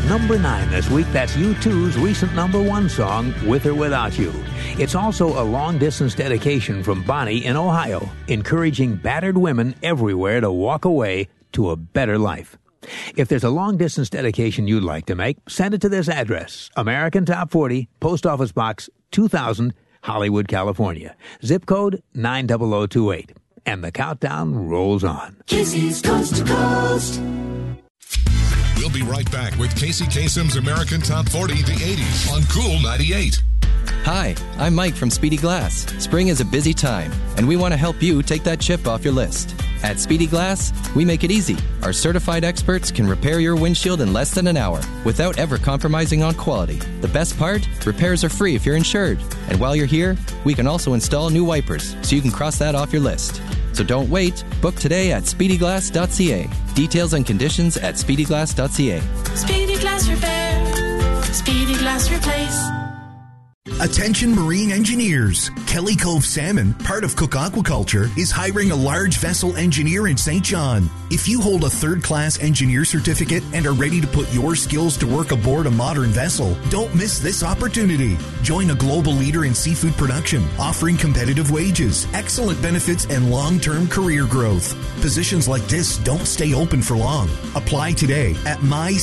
number 9 this week. That's U2's recent number 1 song, With or Without You. It's also a long-distance dedication from Bonnie in Ohio, encouraging battered women everywhere to walk away to a better life. If there's a long-distance dedication you'd like to make, send it to this address, American Top 40, Post Office Box 2000, Hollywood, California. Zip code 90028. And the countdown rolls on. Casey's Coast to Coast. We'll be right back with Casey Kasem's American Top 40, the 80s on Cool 98. Hi, I'm Mike from Speedy Glass. Spring is a busy time, and we want to help you take that chip off your list. At Speedy Glass, we make it easy. Our certified experts can repair your windshield in less than an hour without ever compromising on quality. The best part? Repairs are free if you're insured. And while you're here, we can also install new wipers so you can cross that off your list. So don't wait. Book today at speedyglass.ca. Details and conditions at speedyglass.ca. Speedy Glass Repair. Speedy Glass Replace. Attention marine engineers. Kelly Cove Salmon, part of Cook Aquaculture, is hiring a large vessel engineer in St. John. If you hold a third-class engineer certificate and are ready to put your skills to work aboard a modern vessel, don't miss this opportunity. Join a global leader in seafood production, offering competitive wages, excellent benefits, and long-term career growth. Positions like this don't stay open for long. Apply today at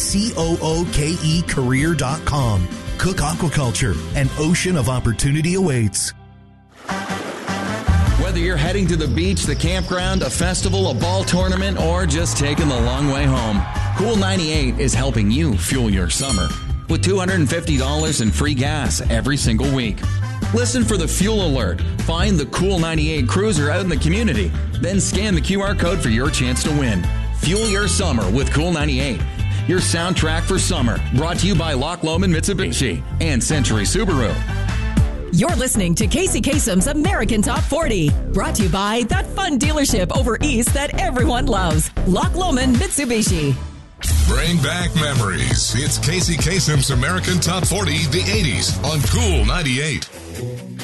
mycookecareer.com. Cook Aquaculture, an ocean of opportunity awaits. Whether you're heading to the beach, the campground, a festival, a ball tournament, or just taking the long way home, Cool 98 is helping you fuel your summer with $250 in free gas every single week. Listen for the fuel alert. Find the Cool 98 cruiser out in the community. Then scan the QR code for your chance to win. Fuel your summer with Cool 98. Your soundtrack for summer. Brought to you by Loch Lomond Mitsubishi and Century Subaru. You're listening to Casey Kasem's American Top 40. Brought to you by that fun dealership over east that everyone loves. Loch Lomond Mitsubishi. Bring back memories. It's Casey Kasem's American Top 40, the 80s on Cool 98.